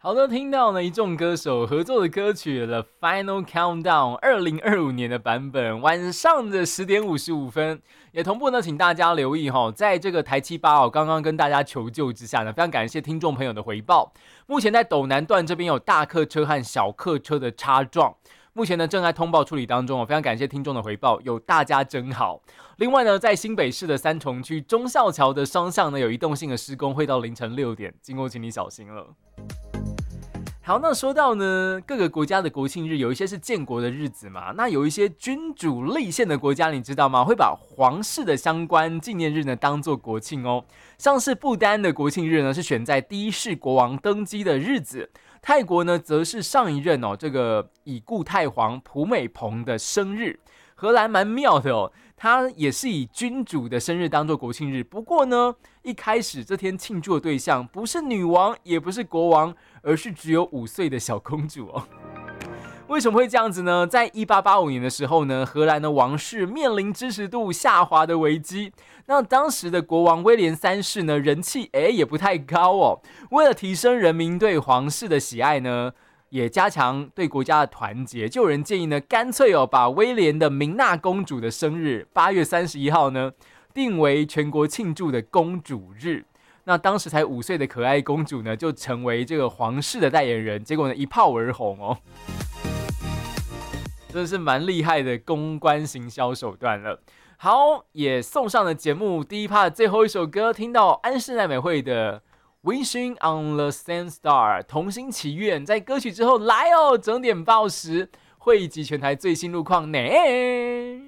好的，听到呢一众歌手合作的歌曲《The Final Countdown》2025年的版本，晚上的10:55，也同步呢，请大家留意哈，在这个台七八刚刚跟大家求救之下呢，非常感谢听众朋友的回报。目前在斗南段这边有大客车和小客车的擦撞，目前呢正在通报处理当中哦，非常感谢听众的回报，有大家真好。另外呢，在新北市的三重区忠孝桥的双向呢有移动性的施工，会到凌晨6点，经过请你小心了。好，那说到呢，各个国家的国庆日有一些是建国的日子嘛，那有一些君主立宪的国家，你知道吗？会把皇室的相关纪念日呢当做国庆哦。像是不丹的国庆日呢是选在第一世国王登基的日子，泰国呢则是上一任这个已故太皇普美蓬的生日。荷兰蛮妙的哦，他也是以君主的生日当做国庆日。不过呢，一开始这天庆祝的对象不是女王，也不是国王，而是只有5岁的小公主哦。为什么会这样子呢？在1885年的时候呢，荷兰的王室面临支持度下滑的危机。那当时的国王威廉3世呢，人气也不太高哦。为了提升人民对皇室的喜爱呢，也加强对国家的团结，就有人建议呢，干脆把威廉的明娜公主的生日8月31号呢，定为全国庆祝的公主日。那当时才5岁的可爱公主呢，就成为这个皇室的代言人，结果呢一炮而红哦，真的是蛮厉害的公关行销手段了。好，也送上了节目第一趴的最后一首歌，听到安室奈美惠的Wishing on the Same Star 同心祈愿，在歌曲之后来哦，整点报时汇集全台最新路况呢。